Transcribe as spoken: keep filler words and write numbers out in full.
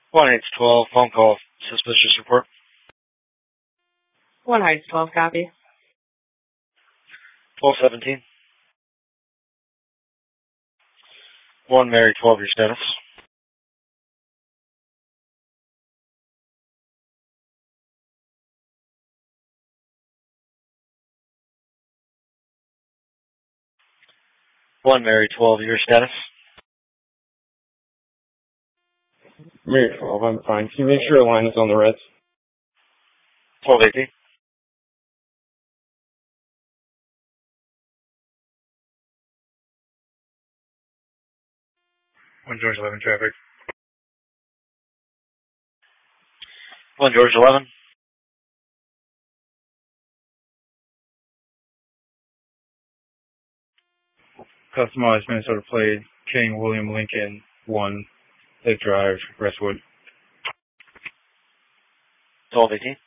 one eight twelve, phone call, suspicious report. one Heights twelve, copy. twelve seventeen. one Mary twelve, your status. one Mary twelve, your status. Mary twelve, I'm fine. Can you make sure the line is on the reds? twelve eighteen. one George eleven traffic. one George eleven. Customized Minnesota plate, King William Lincoln, one, Lake Drive, Westwood. twelve eighteen.